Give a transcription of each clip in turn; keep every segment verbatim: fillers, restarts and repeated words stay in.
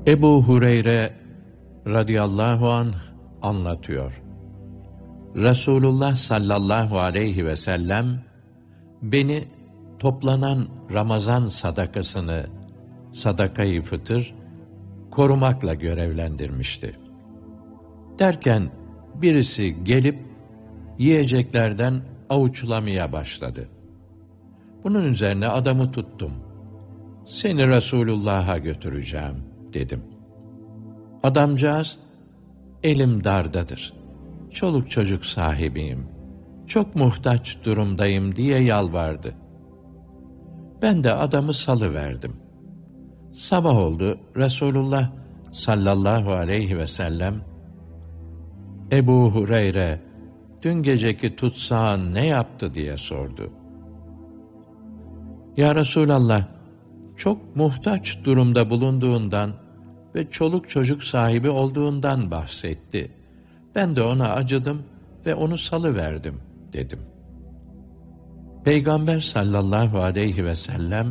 Ebu Hureyre radıyallahu anh anlatıyor. Resulullah sallallahu aleyhi ve sellem beni toplanan Ramazan sadakasını, sadakayı fıtır, korumakla görevlendirmişti. Derken birisi gelip yiyeceklerden avuçlamaya başladı. Bunun üzerine adamı tuttum. Seni Resulullah'a götüreceğim dedim. Adamcağız, elim dardadır, çoluk çocuk sahibiyim, çok muhtaç durumdayım diye yalvardı. Ben de adamı salıverdim. Sabah oldu, Resulullah sallallahu aleyhi ve sellem, Ebu Hureyre, dün geceki tutsağın ne yaptı diye sordu. Ya Resulallah, çok muhtaç durumda bulunduğundan ve çoluk çocuk sahibi olduğundan bahsetti. Ben de ona acıdım ve onu salıverdim dedim. Peygamber sallallahu aleyhi ve sellem,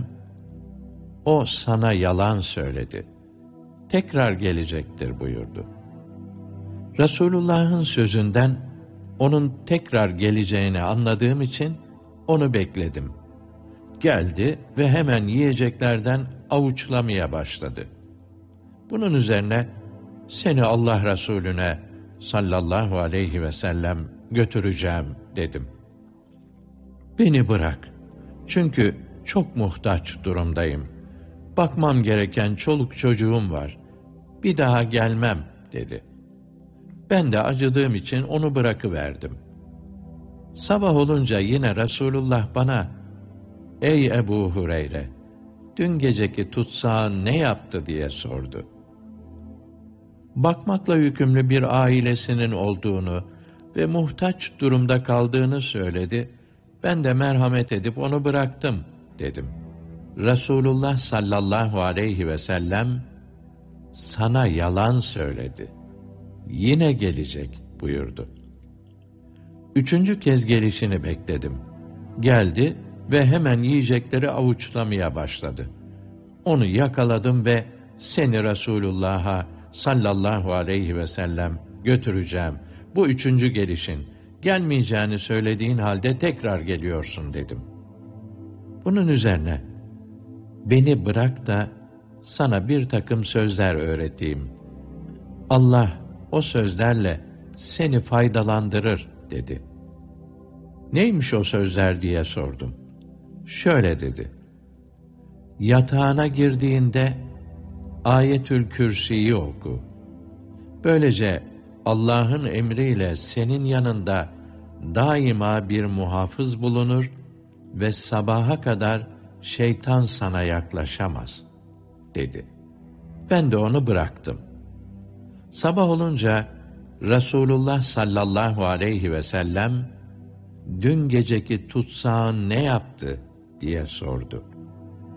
o sana yalan söyledi, tekrar gelecektir buyurdu. Resulullah'ın sözünden onun tekrar geleceğini anladığım için onu bekledim. Geldi ve hemen yiyeceklerden avuçlamaya başladı. Bunun üzerine seni Allah Resulüne sallallahu aleyhi ve sellem götüreceğim dedim. Beni bırak, çünkü çok muhtaç durumdayım. Bakmam gereken çoluk çocuğum var. Bir daha gelmem dedi. Ben de acıdığım için onu bırakıverdim. Sabah olunca yine Resulullah bana, ey Ebu Hureyre, dün geceki tutsağın ne yaptı diye sordu. Bakmakla yükümlü bir ailesinin olduğunu ve muhtaç durumda kaldığını söyledi. Ben de merhamet edip onu bıraktım dedim. Resulullah sallallahu aleyhi ve sellem, sana yalan söyledi, yine gelecek buyurdu. Üçüncü kez gelişini bekledim. Geldi ve hemen yiyecekleri avuçlamaya başladı. Onu yakaladım ve seni Resulullah'a sallallahu aleyhi ve sellem götüreceğim. Bu üçüncü gelişin, gelmeyeceğini söylediğin halde tekrar geliyorsun dedim. Bunun üzerine, beni bırak da sana bir takım sözler öğreteyim. Allah o sözlerle seni faydalandırır dedi. Neymiş o sözler diye sordum. Şöyle dedi. Yatağına girdiğinde Ayetül Kürsi'yi oku. Böylece Allah'ın emriyle senin yanında daima bir muhafız bulunur ve sabaha kadar şeytan sana yaklaşamaz dedi. Ben de onu bıraktım. Sabah olunca Resulullah sallallahu aleyhi ve sellem, dün geceki tutsağın ne yaptı diye sordu.